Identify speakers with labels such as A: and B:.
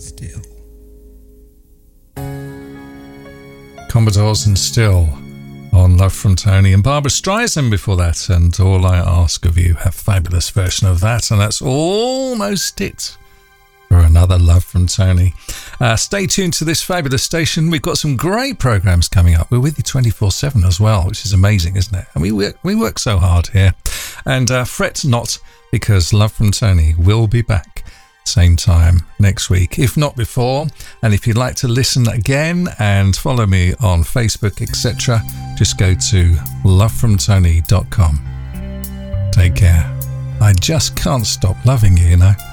A: Still. Commodores and Still on Love from Tony, and Barbara Streisand before that, and All I Ask of You, a fabulous version of that, and that's almost it for another Love from Tony. Stay tuned to this fabulous station. We've got some great programs coming up. We're with you 24/7 as well, which is amazing, isn't it? And we work so hard here. And fret not, because Love from Tony will be back same time next week, if not before. And if you'd like to listen again and follow me on Facebook, etc., just go to lovefromtony.com. Take care. I just can't stop loving you, you know.